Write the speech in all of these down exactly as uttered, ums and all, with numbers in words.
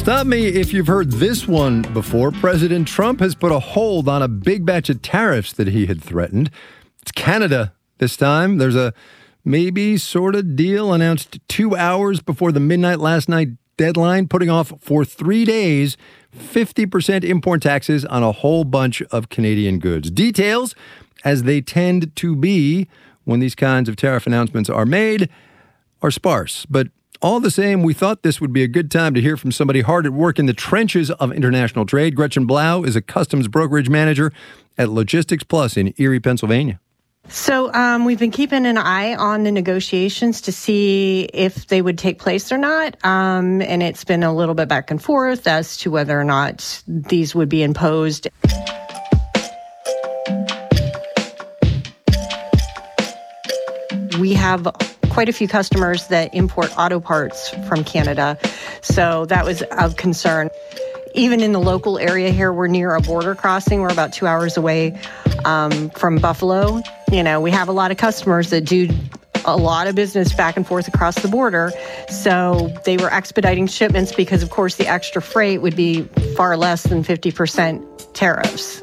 Stop me if you've heard this one before. President Trump has put a hold on a big batch of tariffs that he had threatened. It's Canada this time. There's a maybe sort of deal announced two hours before the midnight last night deadline, putting off for three days fifty percent import taxes on a whole bunch of Canadian goods. Details, as they tend to be when these kinds of tariff announcements are made, are sparse. But all the same, we thought this would be a good time to hear from somebody hard at work in the trenches of international trade. Gretchen Blau is a customs brokerage manager at Logistics Plus in Erie, Pennsylvania. So um, we've been keeping an eye on the negotiations to see if they would take place or not. Um, and it's been a little bit back and forth as to whether or not these would be imposed. We have quite a few customers that import auto parts from Canada, so that was of concern. Even in the local area here, we're near a border crossing. We're about two hours away um, from Buffalo. You know, we have a lot of customers that do a lot of business back and forth across the border, so they were expediting shipments because, of course, the extra freight would be far less than fifty percent tariffs.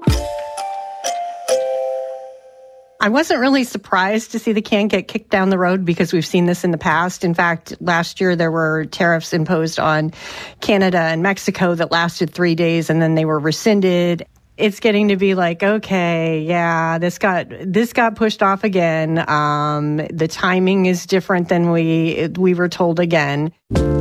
I wasn't really surprised to see the can get kicked down the road because we've seen this in the past. In fact, last year there were tariffs imposed on Canada and Mexico that lasted three days and then they were rescinded. It's getting to be like, okay, yeah, this got this got pushed off again. Um, the timing is different than we we were told again.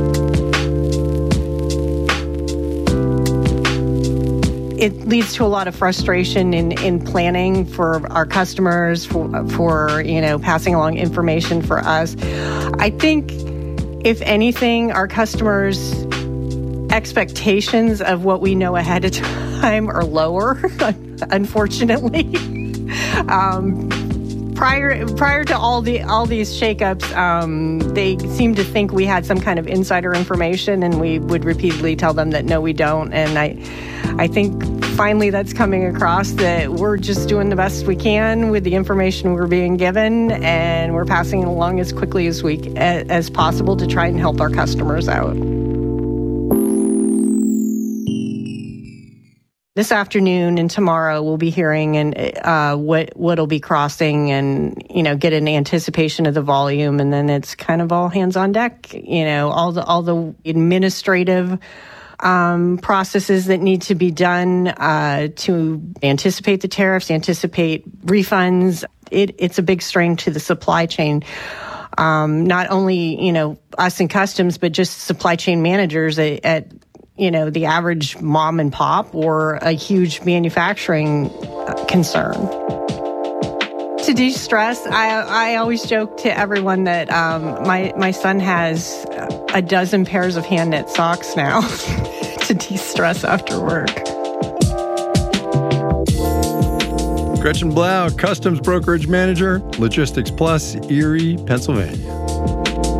It leads to a lot of frustration in, in planning for our customers, for, for, you know, passing along information for us. I think, if anything, our customers' expectations of what we know ahead of time are lower, unfortunately. um, prior prior to all the all these shakeups, um, they seemed to think we had some kind of insider information, and we would repeatedly tell them that no, we don't. And I, I think finally that's coming across that we're just doing the best we can with the information we're being given, and we're passing it along as quickly as we as possible to try and help our customers out. This afternoon and tomorrow we'll be hearing and uh, what what'll be crossing, and you know, get an anticipation of the volume, and then it's kind of all hands on deck. You know, all the all the administrative um, processes that need to be done uh, to anticipate the tariffs, anticipate refunds. It, it's a big strain to the supply chain. Um, not only, you know, us in customs, but just supply chain managers at, at you know, the average mom and pop or a huge manufacturing concern. To de-stress, I, I always joke to everyone that um, my, my son has a dozen pairs of hand-knit socks now to de-stress after work. Gretchen Blau, Customs Brokerage Manager, Logistics Plus, Erie, Pennsylvania.